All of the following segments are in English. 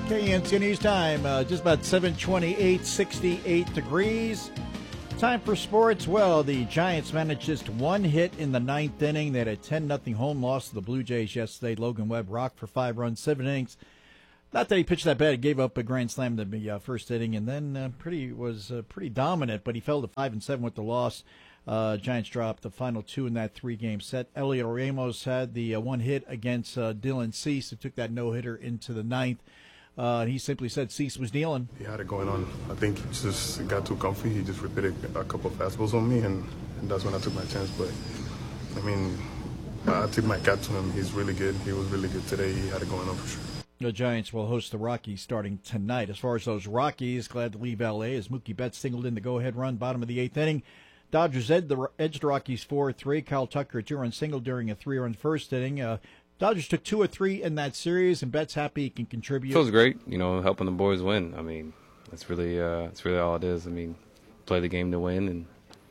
KNC News Time, just about 7:28, 68 degrees. Time for sports. Well, the Giants managed just one hit in the ninth inning. They had a 10-0 home loss to the Blue Jays yesterday. Logan Webb rocked for 5 runs, 7 innings. Not that he pitched that bad. He gave up a grand slam in the first inning, and then was pretty dominant, but he fell to 5-7 with the loss. Giants dropped the final 2 in that 3-game set. Elliot Ramos had the one hit against Dylan Cease, who took that no-hitter into the ninth. He simply said Cease was kneeling. He had it going on. I think he just got too comfy. He just repeated a couple of fastballs on me, and that's when I took my chance. But, I mean, I took my cap to him. He's really good. He was really good today. He had it going on for sure. The Giants will host the Rockies starting tonight. As far as those Rockies, glad to leave L.A. as Mookie Betts singled in the go-ahead run, bottom of the 8th inning. Dodgers edged the Rockies 4-3. Kyle Tucker, a 2-run single during a 3-run first inning. Dodgers took 2 of 3 in that series, and Betts happy he can contribute. Feels great, helping the boys win. I mean, that's really all it is. I mean, play the game to win,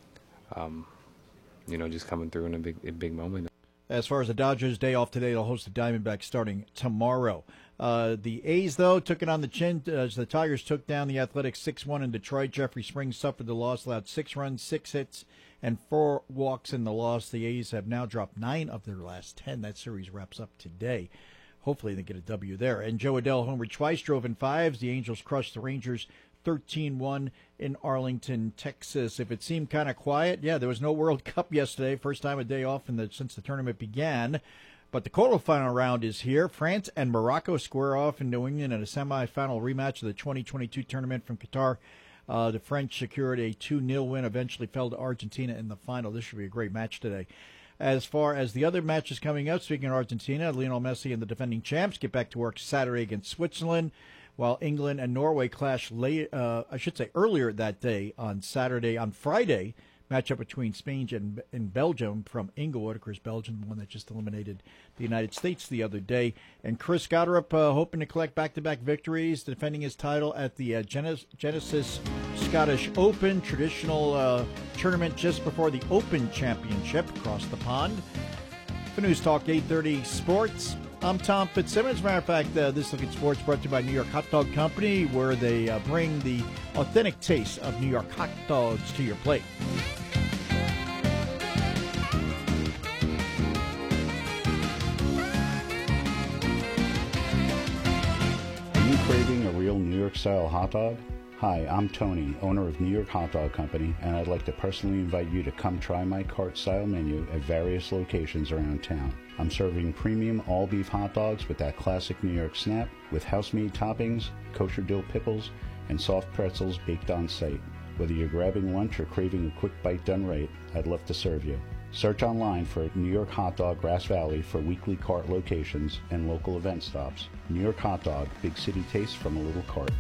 and just coming through in a big moment. As far as the Dodgers, day off today, they'll host the Diamondbacks starting tomorrow. The A's, though, took it on the chin as the Tigers took down the Athletics 6-1 in Detroit. Jeffrey Springs suffered the loss, allowed 6 runs, 6 hits, and 4 walks in the loss. The A's have now dropped 9 of their last 10. That series wraps up today. Hopefully they get a W there. And Joe Adell homered twice, drove in 5s. The Angels crushed the Rangers 13-1 in Arlington, Texas. If it seemed kind of quiet, there was no World Cup yesterday. First time a day off since the tournament began. But the quarterfinal round is here. France and Morocco square off in New England in a semifinal rematch of the 2022 tournament from Qatar. The French secured a 2-0 win, eventually fell to Argentina in the final. This should be a great match today. As far as the other matches coming up, speaking of Argentina, Lionel Messi and the defending champs get back to work Saturday against Switzerland, while England and Norway clash earlier that day on Friday. Matchup between Spain and Belgium from Inglewood. Of course, Belgium, the one that just eliminated the United States the other day. And Chris Gotterup hoping to collect back-to-back victories, defending his title at the Genesis Scottish Open, traditional tournament just before the Open Championship across the pond. For News Talk 830 Sports, I'm Tom Fitzsimmons. As a matter of fact, this Look at Sports brought to you by New York Hot Dog Company, where they bring the authentic taste of New York hot dogs to your plate. Are you craving a real New York-style hot dog? Hi, I'm Tony, owner of New York Hot Dog Company, and I'd like to personally invite you to come try my cart-style menu at various locations around town. I'm serving premium all-beef hot dogs with that classic New York snap, with house-made toppings, kosher dill pickles, and soft pretzels baked on site. Whether you're grabbing lunch or craving a quick bite done right, I'd love to serve you. Search online for New York Hot Dog Grass Valley for weekly cart locations and local event stops. New York Hot Dog, big city taste from a little cart.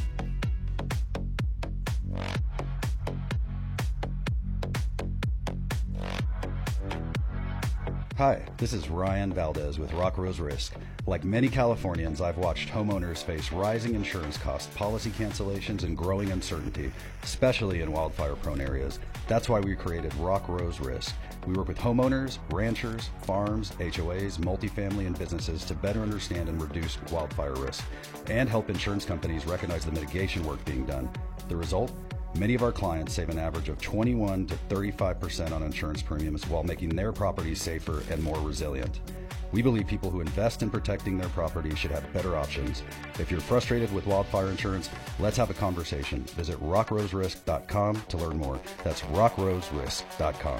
Hi, this is Ryan Valdez with Rock Rose Risk. Like many Californians, I've watched homeowners face rising insurance costs, policy cancellations, and growing uncertainty, especially in wildfire-prone areas. That's why we created Rock Rose Risk. We work with homeowners, ranchers, farms, HOAs, multifamily, and businesses to better understand and reduce wildfire risk, and help insurance companies recognize the mitigation work being done. The result? Many of our clients save an average of 21 to 35% on insurance premiums while making their properties safer and more resilient. We believe people who invest in protecting their property should have better options. If you're frustrated with wildfire insurance, let's have a conversation. Visit rockroserisk.com to learn more. That's rockroserisk.com.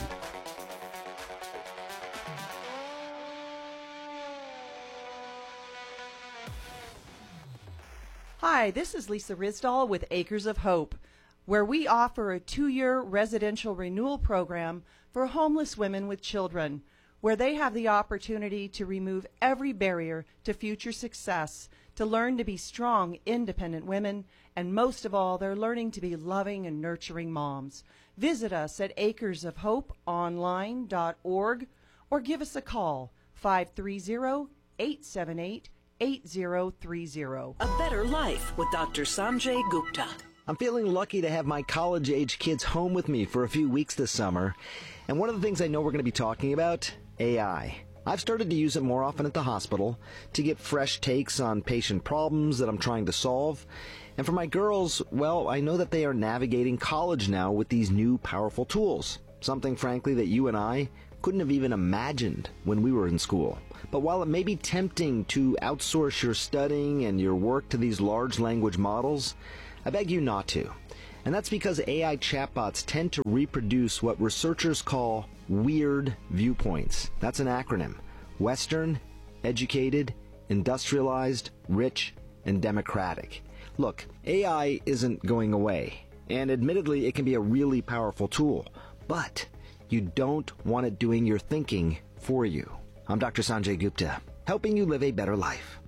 Hi, this is Lisa Risdall with Acres of Hope, where we offer a 2-year residential renewal program for homeless women with children, where they have the opportunity to remove every barrier to future success, to learn to be strong, independent women, and most of all, they're learning to be loving and nurturing moms. Visit us at acresofhopeonline.org or give us a call, 530-878-8030. A Better Life with Dr. Sanjay Gupta. I'm feeling lucky to have my college-age kids home with me for a few weeks this summer. And one of the things I know we're going to be talking about, AI. I've started to use it more often at the hospital to get fresh takes on patient problems that I'm trying to solve. And for my girls, well, I know that they are navigating college now with these new powerful tools, something frankly that you and I couldn't have even imagined when we were in school. But while it may be tempting to outsource your studying and your work to these large language models, I beg you not to. And that's because AI chatbots tend to reproduce what researchers call weird viewpoints. That's an acronym. Western, educated, industrialized, rich, and democratic. Look, AI isn't going away, and admittedly it can be a really powerful tool, but you don't want it doing your thinking for you. I'm Dr. Sanjay Gupta, helping you live a better life.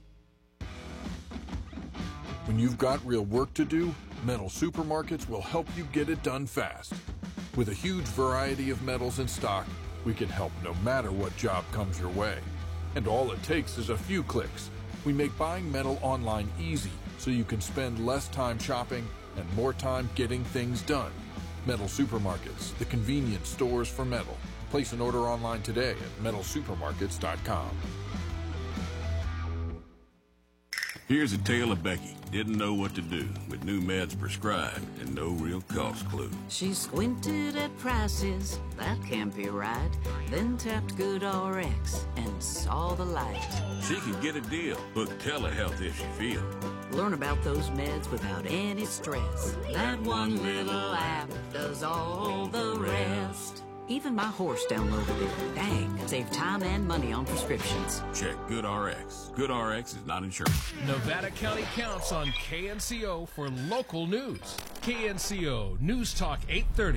When you've got real work to do, Metal Supermarkets will help you get it done fast. With a huge variety of metals in stock, we can help no matter what job comes your way. And all it takes is a few clicks. We make buying metal online easy so you can spend less time shopping and more time getting things done. Metal Supermarkets, the convenience stores for metal. Place an order online today at metalsupermarkets.com. Here's a tale of Becky. Didn't know what to do with new meds prescribed and no real cost clue. She squinted at prices, that can't be right. Then tapped GoodRx and saw the light. She can get a deal. Book telehealth if she feels. Learn about those meds without any stress. That one little app does all the rest. Even my horse downloaded it. Dang, save time and money on prescriptions. Check GoodRx. GoodRx is not insurance. Nevada County counts on KNCO for local news. KNCO News Talk 830.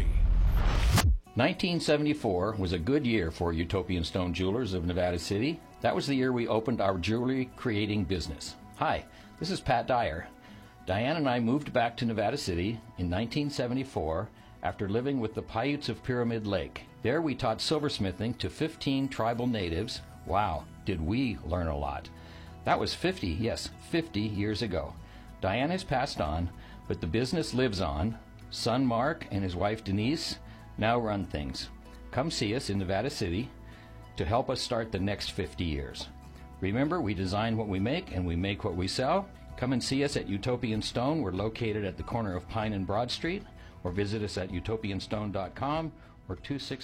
1974 was a good year for Utopian Stone Jewelers of Nevada City. That was the year we opened our jewelry creating business. Hi, this is Pat Dyer. Diane and I moved back to Nevada City in 1974 after living with the Paiutes of Pyramid Lake. There we taught silversmithing to 15 tribal natives. Wow, did we learn a lot. That was 50 years ago. Diane has passed on, but the business lives on. Son Mark and his wife Denise now run things. Come see us in Nevada City to help us start the next 50 years. Remember, we design what we make and we make what we sell. Come and see us at Utopian Stone. We're located at the corner of Pine and Broad Street, or visit us at utopianstone.com or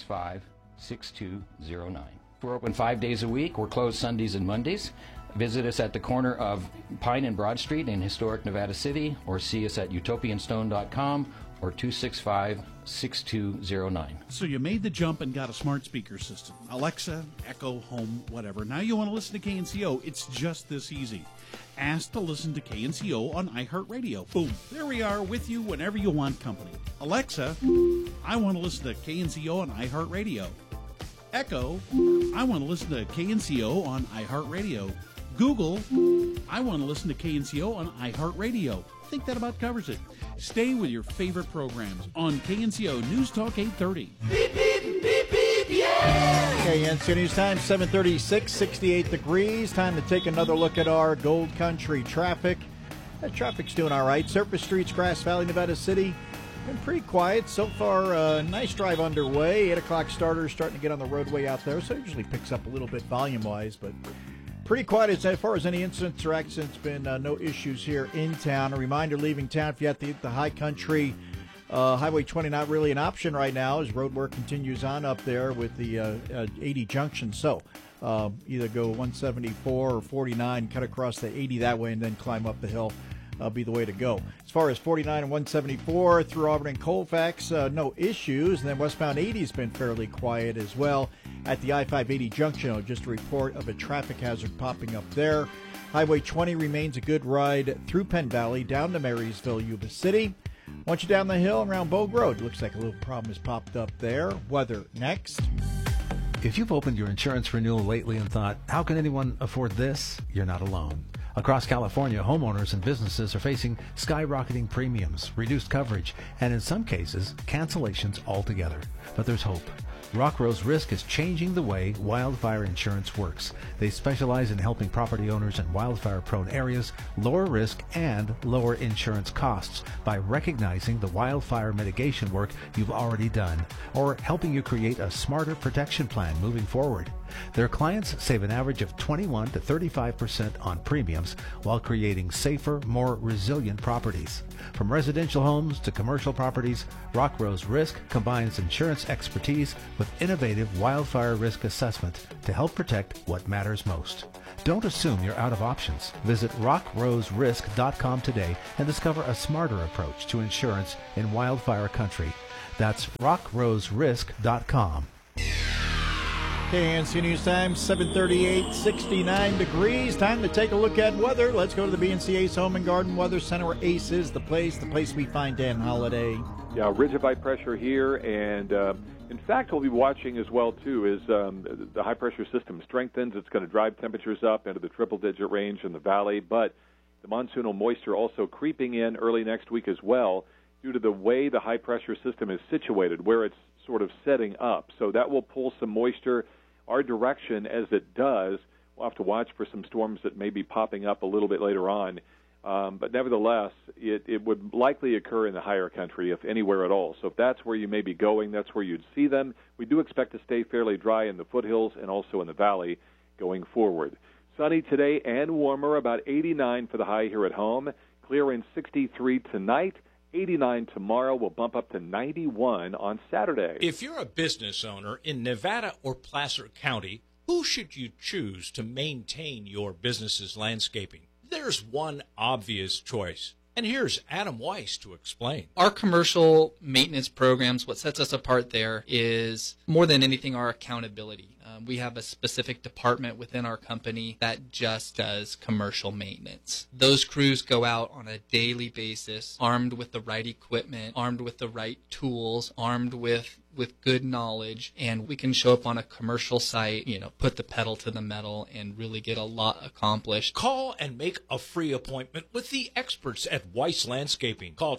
265-6209. We're open 5 days a week. We're closed Sundays and Mondays. Visit us at the corner of Pine and Broad Street in historic Nevada City, or see us at utopianstone.com or 265-6209. So you made the jump and got a smart speaker system. Alexa, Echo, Home, whatever. Now you want to listen to KNCO. It's just this easy. Ask to listen to KNCO on iHeartRadio. Boom. There we are with you whenever you want company. Alexa, I want to listen to KNCO on iHeartRadio. Echo, I want to listen to KNCO on iHeartRadio. Google, I want to listen to KNCO on iHeartRadio. I think that about covers it. Stay with your favorite programs on KNCO News Talk 830. Beep, beep, beep, beep, yeah! KNCO News Time, 7:36, 68 degrees. Time to take another look at our Gold Country traffic. That traffic's doing all right. Surface streets, Grass Valley, Nevada City, been pretty quiet so far. Nice drive underway. 8 o'clock starters starting to get on the roadway out there, so it usually picks up a little bit volume-wise, but pretty quiet as far as any incidents or accidents. Been no issues here in town. A reminder, leaving town, if you have to hit the high country, Highway 20 not really an option right now as road work continues on up there with the 80 junction. So either go 174 or 49, cut across the 80 that way, and then climb up the hill. Be the way to go. As far as 49 and 174 through Auburn and Colfax, no issues. And then westbound 80 has been fairly quiet as well. At the I-580 junction, just a report of a traffic hazard popping up there. Highway 20 remains a good ride through Penn Valley, down to Marysville, Yuba City. Once you're down the hill around Bogue Road, looks like a little problem has popped up there. Weather next. If you've opened your insurance renewal lately and thought, how can anyone afford this? You're not alone. Across California, homeowners and businesses are facing skyrocketing premiums, reduced coverage, and in some cases, cancellations altogether. But there's hope. Rockrose Risk is changing the way wildfire insurance works. They specialize in helping property owners in wildfire-prone areas lower risk and lower insurance costs by recognizing the wildfire mitigation work you've already done, or helping you create a smarter protection plan moving forward. Their clients save an average of 21 to 35% on premiums while creating safer, more resilient properties. From residential homes to commercial properties, Rockrose Risk combines insurance expertise with innovative wildfire risk assessment to help protect what matters most. Don't assume you're out of options. Visit rockroserisk.com today and discover a smarter approach to insurance in wildfire country. That's rockroserisk.com. KNC News Time, 7:38, 69 degrees. Time to take a look at weather. Let's go to the BNC Ace Home and Garden Weather Center, where Ace is the place we find Dan Holiday. Yeah, ridge of high pressure here, and in fact, we'll be watching as well, too, is the high-pressure system strengthens. It's going to drive temperatures up into the triple-digit range in the valley, but the monsoonal moisture also creeping in early next week as well due to the way the high-pressure system is situated, where it's sort of setting up. So that will pull some moisture our direction as it does. We'll have to watch for some storms that may be popping up a little bit later on. But nevertheless, it would likely occur in the higher country, if anywhere at all. So if that's where you may be going, that's where you'd see them. We do expect to stay fairly dry in the foothills and also in the valley going forward. Sunny today and warmer, about 89 for the high here at home. Clear and 63 tonight. 89 tomorrow. Will bump up to 91 on Saturday. If you're a business owner in Nevada or Placer County, who should you choose to maintain your business's landscaping? There's one obvious choice, and here's Adam Weiss to explain. Our commercial maintenance programs, what sets us apart there is more than anything our accountability. We have a specific department within our company that just does commercial maintenance. Those crews go out on a daily basis, armed with the right equipment, armed with the right tools, armed with good knowledge, and we can show up on a commercial site, put the pedal to the metal and really get a lot accomplished. Call and make a free appointment with the experts at Weiss Landscaping. Call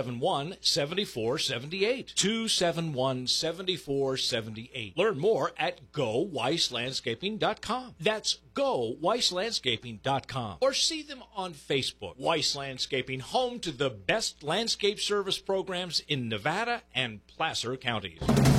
271-7478. 271-7478. Learn more at GoWeissLandscaping.com. That's GoWeissLandscaping.com. Or see them on Facebook. Weiss Landscaping, home to the best landscape service programs in Nevada and Placer counties.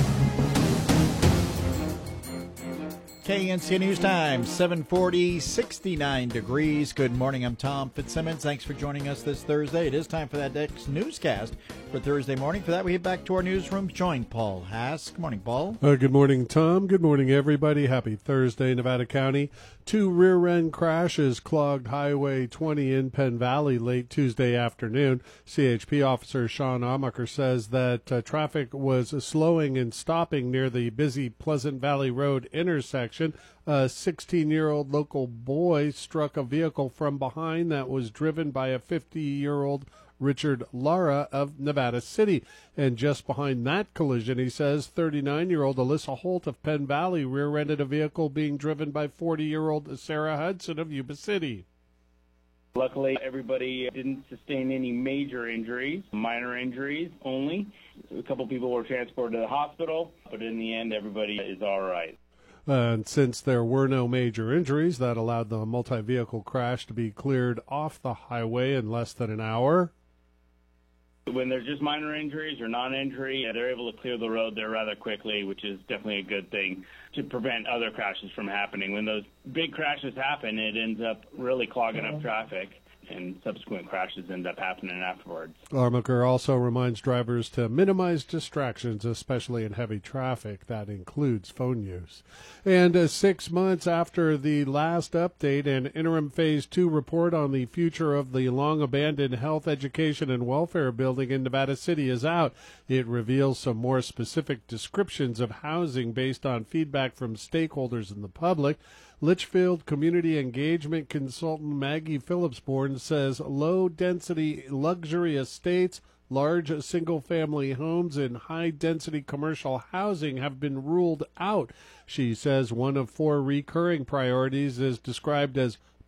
KNC News Time, 7:40, 69 degrees. Good morning. I'm Tom Fitzsimmons. Thanks for joining us this Thursday. It is time for that next newscast for Thursday morning. For that, we head back to our newsroom. Join Paul Haas. Good morning, Paul. Good morning, Tom. Good morning, everybody. Happy Thursday, Nevada County. 2 rear-end crashes clogged Highway 20 in Penn Valley late Tuesday afternoon. CHP officer Sean Amacher says that traffic was slowing and stopping near the busy Pleasant Valley Road intersection. A 16-year-old local boy struck a vehicle from behind that was driven by a 50-year-old Richard Lara of Nevada City. And just behind that collision, he says, 39-year-old Alyssa Holt of Penn Valley rear-ended a vehicle being driven by 40-year-old Sarah Hudson of Yuba City. Luckily, everybody didn't sustain any major injuries, minor injuries only. A couple people were transported to the hospital, but in the end, everybody is all right. And since there were no major injuries, that allowed the multi-vehicle crash to be cleared off the highway in less than an hour. When there's just minor injuries or non-injury, they're able to clear the road there rather quickly, which is definitely a good thing to prevent other crashes from happening. When those big crashes happen, it ends up really clogging up traffic, and subsequent crashes end up happening afterwards. Amacher also reminds drivers to minimize distractions, especially in heavy traffic. That includes phone use. And 6 months after the last update, an interim Phase 2 report on the future of the long-abandoned health, education, and welfare building in Nevada City is out. It reveals some more specific descriptions of housing based on feedback from stakeholders in the public. Litchfield community engagement consultant Maggie Phillipsborn says low-density luxury estates, large single-family homes, and high-density commercial housing have been ruled out. She says one of 4 recurring priorities is described as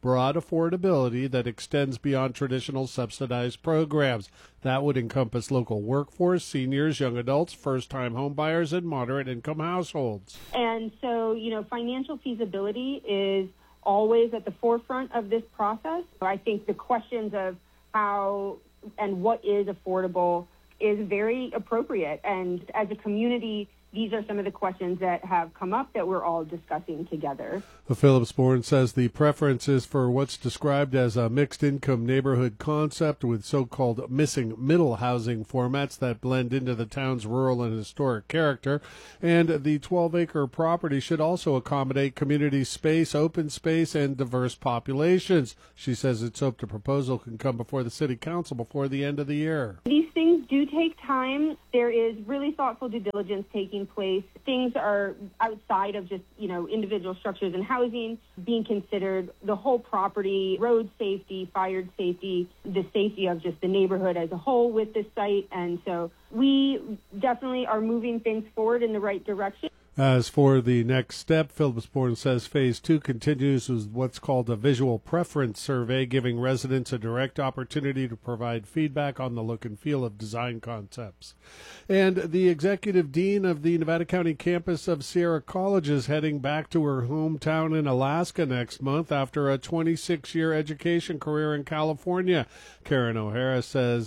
broad affordability that extends beyond traditional subsidized programs. That would encompass local workforce, seniors, young adults, first-time homebuyers, and moderate-income households. And so, financial feasibility is always at the forefront of this process. I think the questions of how and what is affordable is very appropriate. And as a community, these are some of the questions that have come up that we're all discussing together. Phillipsborn says the preference is for what's described as a mixed-income neighborhood concept with so-called missing middle housing formats that blend into the town's rural and historic character. And the 12-acre property should also accommodate community space, open space, and diverse populations. She says it's hoped a proposal can come before the city council before the end of the year. These things do take time. There is really thoughtful due diligence taking place. Things are outside of just, individual structures and housing being considered, the whole property, road safety, fire safety, the safety of just the neighborhood as a whole with this site. And so we definitely are moving things forward in the right direction. As for the next step, Phillipsborn says Phase 2 continues with what's called a visual preference survey, giving residents a direct opportunity to provide feedback on the look and feel of design concepts. And the executive dean of the Nevada County campus of Sierra College is heading back to her hometown in Alaska next month after a 26-year education career in California. Karen O'Hara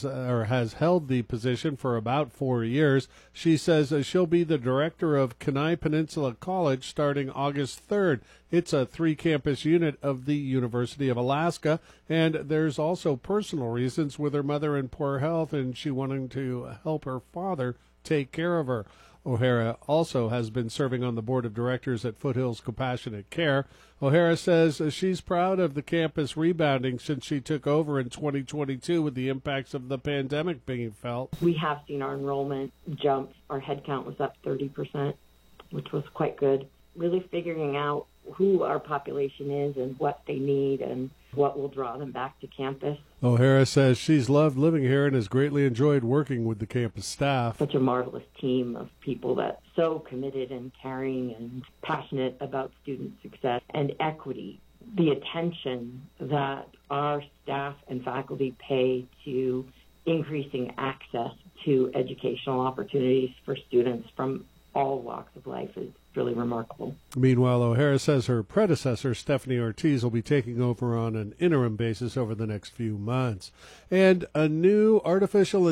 has held the position for about 4 years. She says she'll be the director of Kenai Peninsula College starting August 3rd. It's a 3-campus unit of the University of Alaska, and there's also personal reasons with her mother in poor health and she wanting to help her father take care of her. O'Hara also has been serving on the board of directors at Foothills Compassionate Care. O'Hara says she's proud of the campus rebounding since she took over in 2022 with the impacts of the pandemic being felt. We have seen our enrollment jump. Our head count was up 30%, which was quite good. Really figuring out who our population is and what they need and what will draw them back to campus. O'Hara says she's loved living here and has greatly enjoyed working with the campus staff. Such a marvelous team of people that so committed and caring and passionate about student success and equity. The attention that our staff and faculty pay to increasing access to educational opportunities for students from all walks of life is really remarkable. Meanwhile, O'Hara says her predecessor, Stephanie Ortiz, will be taking over on an interim basis over the next few months. And a new artificial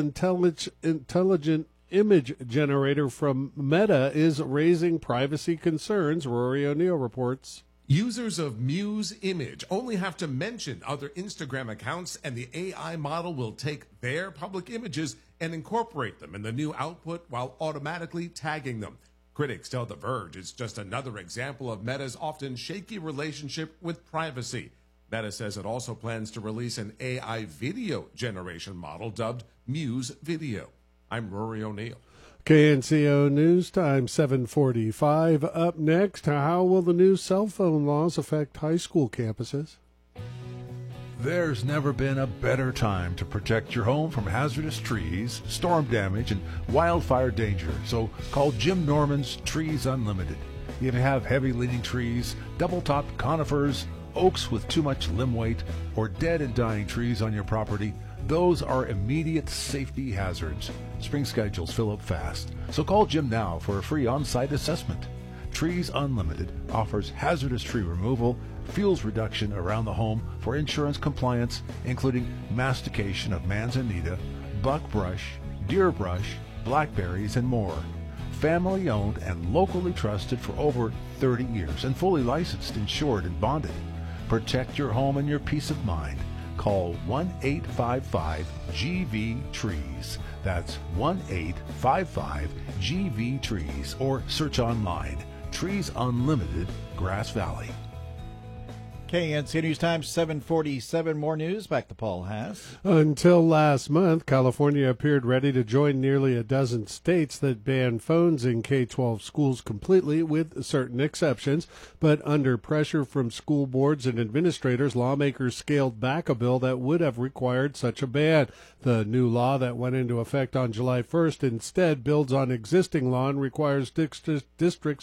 intelligent image generator from Meta is raising privacy concerns, Rory O'Neill reports. Users of Muse Image only have to mention other Instagram accounts, and the AI model will take their public images and incorporate them in the new output while automatically tagging them. Critics tell The Verge it's just another example of Meta's often shaky relationship with privacy. Meta says it also plans to release an AI video generation model dubbed Muse Video. I'm Rory O'Neill. KNCO News Time 7:45. Up next, how will the new cell phone laws affect high school campuses? There's never been a better time to protect your home from hazardous trees, storm damage, and wildfire danger. So call Jim Norman's Trees Unlimited. If you have heavy-leaning trees, double-topped conifers, oaks with too much limb weight, or dead and dying trees on your property, those are immediate safety hazards. Spring schedules fill up fast, so call Jim now for a free on-site assessment. Trees Unlimited offers hazardous tree removal, fuels reduction around the home for insurance compliance, including mastication of manzanita, buckbrush, deer brush, blackberries, and more. Family owned and locally trusted for over 30 years and fully licensed, insured, and bonded. Protect your home and your peace of mind. Call 1-855-GV-TREES. That's 1-855-GV-TREES or search online. Trees Unlimited, Grass Valley. KNC News Time 7:47. More news. Back to Paul Haas. Until last month, California appeared ready to join nearly a dozen states that ban phones in K-12 schools completely, with certain exceptions. But under pressure from school boards and administrators, lawmakers scaled back a bill that would have required such a ban. The new law that went into effect on July 1st instead builds on existing law and requires districts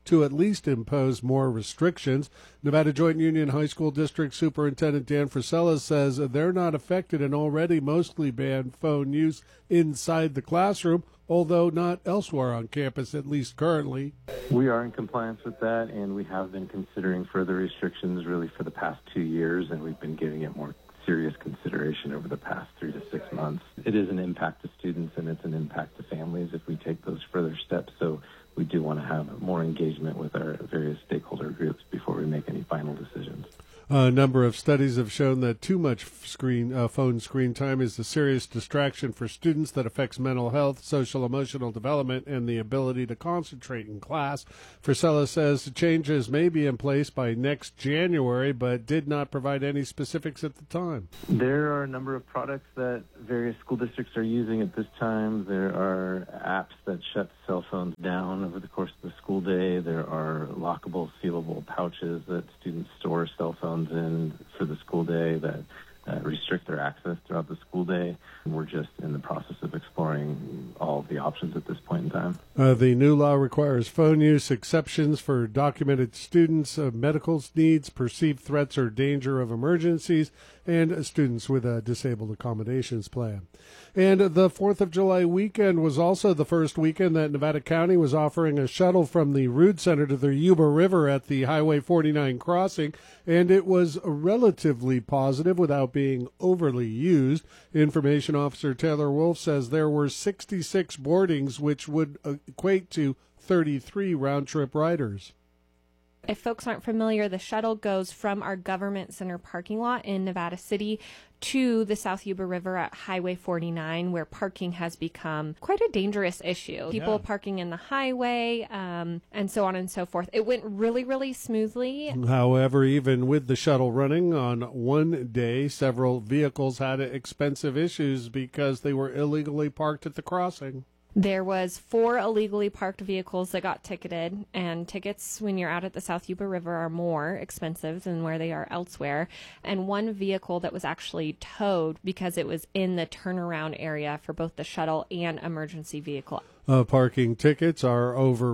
to at least impose more restrictions. Nevada Joint Union High School District Superintendent Dan Frisella says they're not affected and already mostly banned phone use inside the classroom, although not elsewhere on campus, at least currently. We are in compliance with that, and we have been considering further restrictions really for the past 2 years, and we've been giving it more serious consideration over the past 3 to 6 months. It is an impact to students, and it's an impact to families if we take those further steps, so we do want to have more engagement with our various stakeholder groups before we make any final decisions. A number of studies have shown that too much phone screen time is a serious distraction for students that affects mental health, social emotional development, and the ability to concentrate in class. Frisella says changes may be in place by next January, but did not provide any specifics at the time. There are a number of products that various school districts are using at this time. There are apps that shut cell phones down over the course of the school day. There are lockable, sealable pouches that students store cell phones in for the school day that restrict their access throughout the school day. We're just in the process of exploring all of the options at this point in time. The new law requires phone use exceptions for documented students, medical needs, perceived threats or danger of emergencies, and students with a disabled accommodations plan. And the 4th of July weekend was also the first weekend that Nevada County was offering a shuttle from the Rood Center to the Yuba River at the Highway 49 crossing, and it was relatively positive without being overly used. Information Officer Taylor Wolf says there were 66 boardings, which would equate to 33 round-trip riders. If folks aren't familiar, the shuttle goes from our Government Center parking lot in Nevada City to the South Yuba River at Highway 49, where parking has become quite a dangerous issue. People parking in the highway, and so on and so forth. It went really, really smoothly. However, even with the shuttle running on one day, several vehicles had expensive issues because they were illegally parked at the crossing. There was 4 illegally parked vehicles that got ticketed, and tickets when you're out at the South Yuba River are more expensive than where they are elsewhere. And 1 vehicle that was actually towed because it was in the turnaround area for both the shuttle and emergency vehicle. Parking tickets are over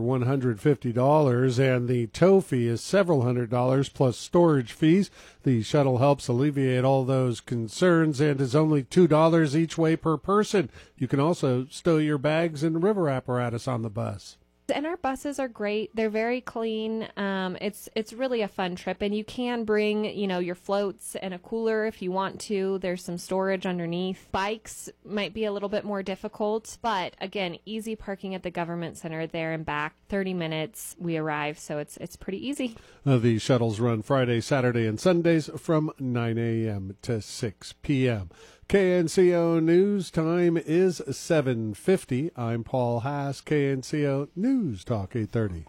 $150, and the tow fee is several $100 plus storage fees. The shuttle helps alleviate all those concerns and is only $2 each way per person. You can also stow your bags and river apparatus on the bus. And our buses are great. They're very clean. It's really a fun trip, and you can bring, your floats and a cooler if you want to. There's some storage underneath. Bikes might be a little bit more difficult, but again, easy parking at the Government Center there and back. 30 minutes we arrive, so it's pretty easy. The shuttles run Friday, Saturday, and Sundays from 9 a.m. to 6 p.m. KNCO News time is 7:50. I'm Paul Haas, KNCO News Talk 830.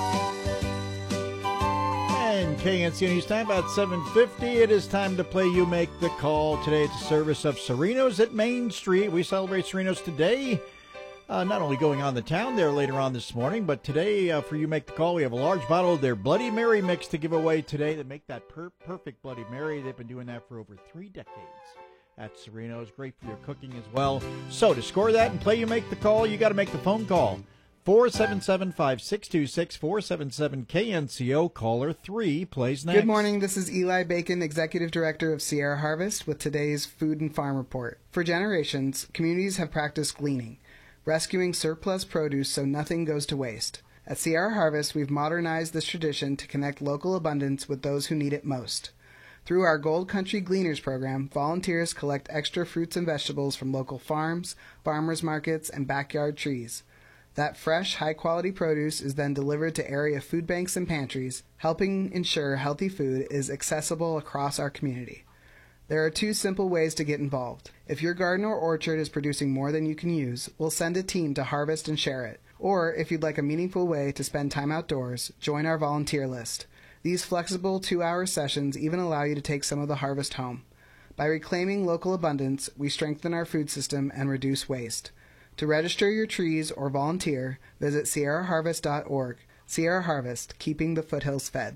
And KNCO News time about 7:50. It is time to play You Make the Call. Today it's a service of Sereno's at Main Street. We celebrate Sereno's today. Not only going on the town there later on this morning, but today for You Make the Call, we have a large bottle of their Bloody Mary mix to give away today that make that perfect Bloody Mary. They've been doing that for over 3 decades. At Sereno's, great for your cooking as well. So to score that and play You Make the Call, you got to make the phone call. 477-5626, 477-KNCO, caller 3 plays next. Good morning, this is Eli Bacon, Executive Director of Sierra Harvest with today's Food and Farm Report. For generations, communities have practiced gleaning, rescuing surplus produce so nothing goes to waste. At Sierra Harvest, we've modernized this tradition to connect local abundance with those who need it most. Through our Gold Country Gleaners program, volunteers collect extra fruits and vegetables from local farms, farmers markets, and backyard trees. That fresh, high-quality produce is then delivered to area food banks and pantries, helping ensure healthy food is accessible across our community. There are 2 simple ways to get involved. If your garden or orchard is producing more than you can use, we'll send a team to harvest and share it. Or, if you'd like a meaningful way to spend time outdoors, join our volunteer list. These flexible 2-hour sessions even allow you to take some of the harvest home. By reclaiming local abundance, we strengthen our food system and reduce waste. To register your trees or volunteer, visit sierraharvest.org. Sierra Harvest, keeping the foothills fed.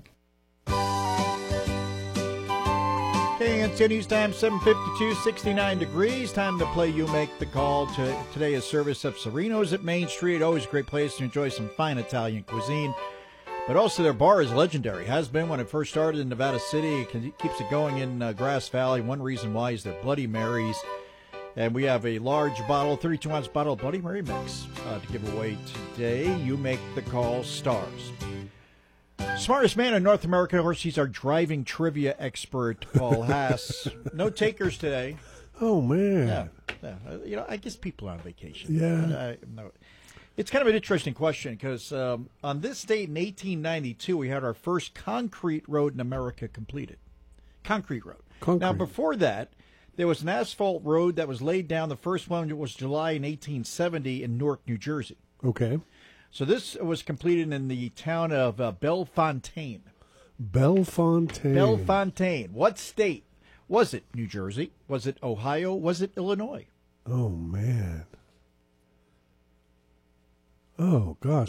KNCO News time, 7:52, 69 degrees. Time to play You Make the Call. Today is service of Sereno's at Main Street. Always a great place to enjoy some fine Italian cuisine. But also their bar is legendary. Has been when it first started in Nevada City. It keeps it going in Grass Valley. One reason why is their Bloody Marys. And we have a large bottle, 32-ounce bottle of Bloody Mary mix to give away today. You make the call, stars. Smartest man in North America. Of course, he's our driving trivia expert, Paul Haas. No takers today. Oh, man. Yeah. I guess people are on vacation. Yeah. No. It's kind of an interesting question because on this date in 1892, we had our first concrete road in America completed. Concrete road. Now, before that, there was an asphalt road that was laid down. The first one was July in 1870 in Newark, New Jersey. Okay. So this was completed in the town of Bellefontaine. Bellefontaine. Bellefontaine. What state? Was it New Jersey? Was it Ohio? Was it Illinois? Oh, man. Oh, gosh.